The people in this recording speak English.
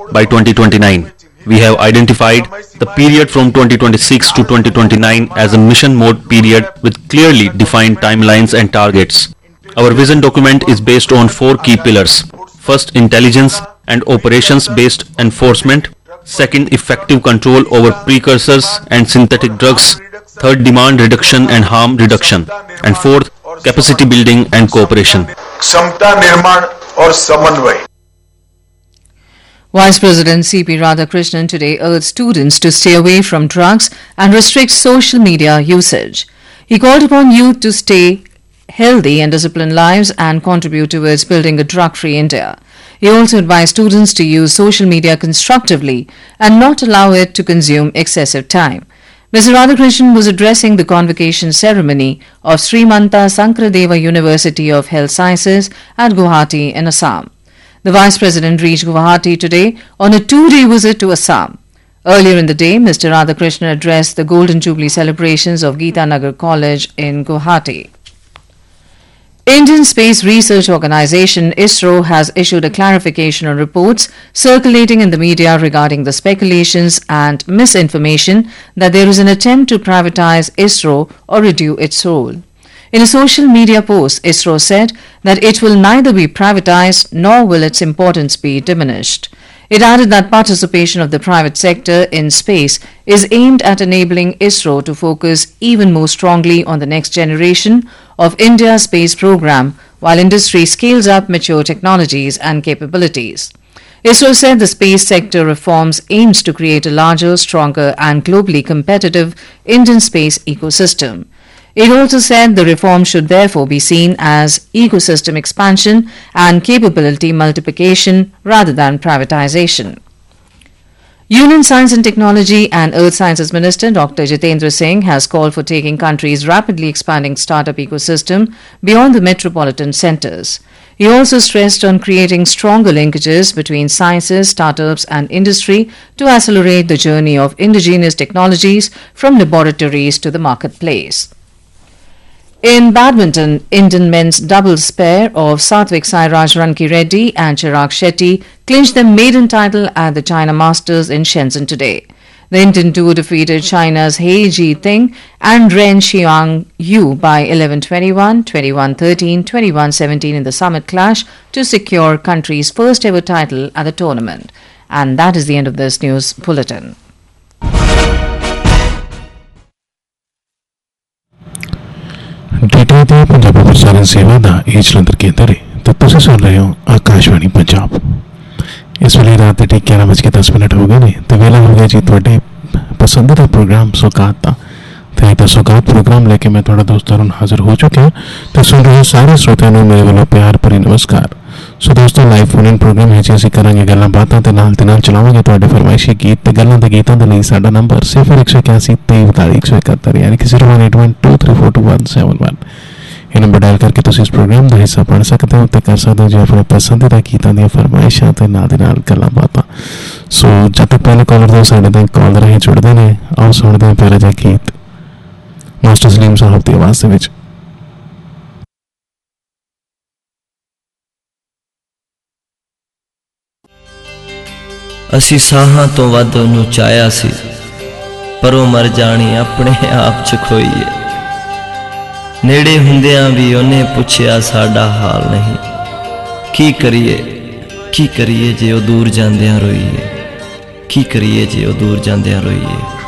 by 2029. We have identified the period from 2026 to 2029 as a mission mode period with clearly defined timelines and targets. Our vision document is based on 4 key pillars. First, intelligence and operations-based enforcement. Second, effective control over precursors and synthetic drugs. Third, demand reduction and harm reduction. And fourth, capacity building and cooperation. Vice President C.P. Radhakrishnan today urged students to stay away from drugs and restrict social media usage. He called upon youth to stay healthy and disciplined lives and contribute towards building a drug-free India. He also advised students to use social media constructively and not allow it to consume excessive time. Mr. Radhakrishnan was addressing the convocation ceremony of Srimanta Sankradeva University of Health Sciences at Guwahati in Assam. The Vice President reached Guwahati today on a 2-day visit to Assam. Earlier in the day, Mr. Radhakrishnan addressed the Golden Jubilee celebrations of Geeta Nagar College in Guwahati. Indian Space Research Organisation ISRO has issued a clarification on reports circulating in the media regarding the speculations and misinformation that there is an attempt to privatize ISRO or reduce its role. In a social media post, ISRO said that it will neither be privatized nor will its importance be diminished. It added that participation of the private sector in space is aimed at enabling ISRO to focus even more strongly on the next generation of India's space program while industry scales up mature technologies and capabilities. ISRO said the space sector reforms aims to create a larger, stronger and globally competitive Indian space ecosystem. It also said the reform should therefore be seen as ecosystem expansion and capability multiplication rather than privatization. Union Science and Technology and Earth Sciences Minister Dr. Jitendra Singh has called for taking country's rapidly expanding startup ecosystem beyond the metropolitan centres. He also stressed on creating stronger linkages between sciences, startups and industry to accelerate the journey of indigenous technologies from laboratories to the marketplace. In badminton, Indian men's doubles pair of Satvik Sairaj Rankireddy and Chirag Shetty clinched their maiden title at the China Masters in Shenzhen today. The Indian duo defeated China's He Ji-ting and Ren Xiang Yu by 11-21, 21-13, 21-17 in the summit clash to secure country's first ever title at the tournament. And that is the end of this news bulletin. Data ਤੇ ਪੰਜਾਬੀ ਪ੍ਰਸਾਰਣ ਸੇਵਾ ਦਾ ਇਹ ਜਲੰਧਰ ਕੇਂਦਰ ਹੈ ਤੇ ਤੁਸੀਂ ਸੁਣ ਰਹੇ ਹੋ ਆਕਾਸ਼ਵਾਣੀ ਪੰਜਾਬ। ਇਸ ਵੇਲੇ ਰਾਤ ਦੇ 11:10 ਹੋ ਗਏ ਨੇ ਤੇ ਵੇਲਾ ਹੋ ਗਿਆ ਜੀ ਤੁਹਾਡੇ ਪਸੰਦੀਦਾ ਪ੍ਰੋਗਰਾਮ ਸੌਗਾਤ ਦਾ। ਤੇ ਇਹ ਸੌਗਾਤ ਪ੍ਰੋਗਰਾਮ ਲੈ ਕੇ ਮੈਂ ਤੁਹਾਡਾ ਦੋਸਤ ਅਰੁਣ ਹਾਜ਼ਰ ਹੋ ਚੁੱਕਿਆ ਤੇ ਸੁਣ ਰਹੇ ਸਾਰੇ ਸਰੋਤਿਆਂ ਨੂੰ ਮੇਰੇ ਵੱਲੋਂ ਪਿਆਰ ਭਰੀ ਨਮਸਕਾਰ। ਸੋ ਦੋਸਤੋ, ਲਾਈਵ ਫੋਨ ਇਨ ਪ੍ਰੋਗਰਾਮ ਵਿੱਚ ਅਸੀਂ ਕਰਾਂਗੇ ਗੱਲਾਂ ਬਾਤਾਂ ਤੇ ਨਾਲ ਚਲਾਵਾਂਗੇ ਤੁਹਾਡੇ ਫਰਮਾਇਸ਼ੀ ਗੀਤ ਤੇ ਗੱਲਾਂ ਦੇ ਗੀਤਾਂ ਦੇ ਲਈ ਸਾਡਾ ਨੰਬਰ 0181 234171 ਯਾਨੀ ਕਿ 01812342171 ਇਹ ਨੰਬਰ ਡਾਇਲ ਕਰਕੇ ਤੁਸੀਂ ਇਸ ਪ੍ਰੋਗਰਾਮ ਦਾ ਹਿੱਸਾ ਬਣ ਸਕਦੇ ਹੋ ਤੇ ਕਰ ਸਕਦੇ ਹੋ ਜੀ ਆਪਣੇ ਪਸੰਦੀਦਾ ਗੀਤਾਂ ਦੀਆਂ ਫਰਮਾਇਸ਼ਾਂ ਤੇ ਨਾਲ ਦੀ ਨਾਲ ਗੱਲਾਂ ਬਾਤਾਂ। ਸੋ ਜਦ ਤੱਕ ਪਹਿਲੇ ਕਾਲਰ ਦੇ ਸਾਡੇ ਨਾਲ ਕਾਲ ਰਾਹੀਂ ਜੁੜਦੇ ਨੇ, ਆਓ ਸੁਣਦੇ ਹਾਂ ਪਹਿਲਾ ਜਿਹਾ ਗੀਤ ਮਾਸਟਰ ਸਲੀਮ ਸਾਹਿਬ ਦੀ ਆਵਾਜ਼ ਦੇ ਵਿੱਚ। ਅਸੀਂ ਸਾਹਾਂ ਤੋਂ ਵੱਧ ਉਹਨੂੰ ਚਾਹਿਆ ਸੀ, ਪਰ ਉਹ ਮਰ ਜਾਣੀ ਆਪਣੇ ਆਪ ਚ ਖੋਈਏ। ਨੇੜੇ ਹੁੰਦਿਆਂ ਵੀ ਉਹਨੇ ਪੁੱਛਿਆ ਸਾਡਾ ਹਾਲ ਨਹੀਂ। ਕੀ ਕਰੀਏ ਜੇ ਉਹ ਦੂਰ ਜਾਂਦਿਆਂ ਰੋਈਏ, ਕੀ ਕਰੀਏ ਜੇ ਉਹ ਦੂਰ ਜਾਂਦਿਆਂ ਰੋਈਏ।